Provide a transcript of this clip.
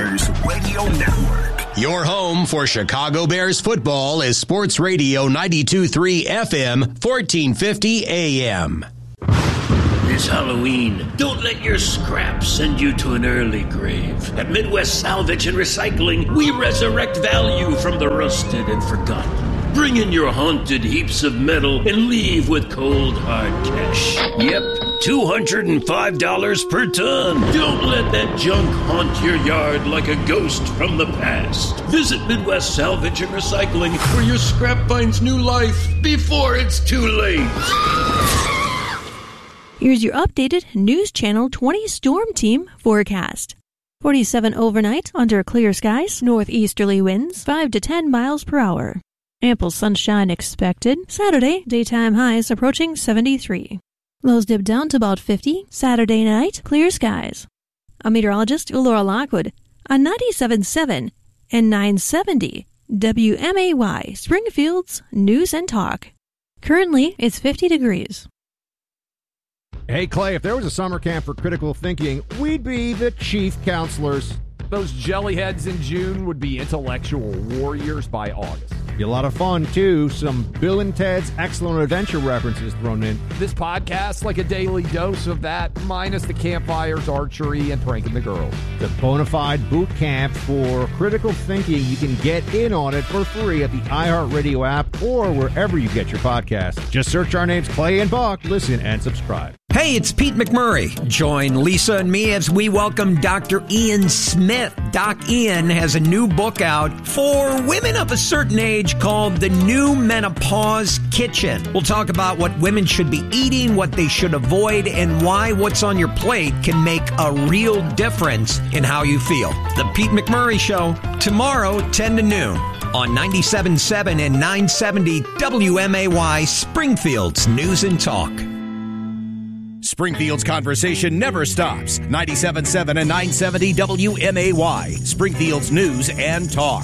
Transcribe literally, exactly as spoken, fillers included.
Bears Radio Network. Your home for Chicago Bears football is Sports Radio ninety-two point three F M, fourteen fifty A M. This Halloween, don't let your scraps send you to an early grave. At Midwest Salvage and Recycling, we resurrect value from the rusted and forgotten. Bring in your haunted heaps of metal and leave with cold, hard cash. Yep, two hundred five dollars per ton. Don't let that junk haunt your yard like a ghost from the past. Visit Midwest Salvage and Recycling, where your scrap finds new life before it's too late. Here's your updated News Channel twenty Storm Team forecast. forty-seven overnight under clear skies, northeasterly winds five to ten miles per hour. Ample sunshine expected. Saturday, daytime highs approaching seventy-three. Lows dip down to about fifty. Saturday night, clear skies. I'm meteorologist Laura Lockwood on ninety-seven point seven and nine seventy W M A Y, Springfield's News and Talk. Currently, it's fifty degrees. Hey, Clay, if there was a summer camp for critical thinking, we'd be the chief counselors. Those jellyheads in June would be intellectual warriors by August. Be a lot of fun, too. Some Bill and Ted's Excellent Adventure references thrown in. This podcast, like a daily dose of that, minus the campfires, archery, and pranking the girls. The bona fide boot camp for critical thinking. You can get in on it for free at the iHeartRadio app or wherever you get your podcasts. Just search our names, Clay and Buck. Listen and subscribe. Hey, it's Pete McMurray. Join Lisa and me as we welcome Doctor Ian Smith. Doc Ian has a new book out for women of a certain age called The New Menopause Kitchen. We'll talk about what women should be eating, what they should avoid, and why what's on your plate can make a real difference in how you feel. The Pete McMurray Show, tomorrow, ten to noon, on ninety-seven point seven and nine seventy W M A Y, Springfield's News and Talk. Springfield's conversation never stops. ninety-seven point seven and nine seventy W M A Y, Springfield's News and Talk.